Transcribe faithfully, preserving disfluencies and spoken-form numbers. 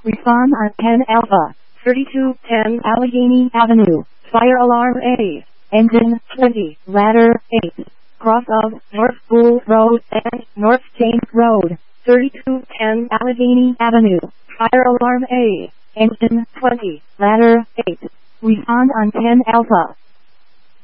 Respond on ten Alpha, thirty-two ten Allegheny Avenue, Fire Alarm A, Engine twenty, Ladder eight, cross of North Bull Road and North James Road, thirty-two ten Allegheny Avenue, Fire Alarm A, Engine twenty, Ladder eight. Respond on ten Alpha.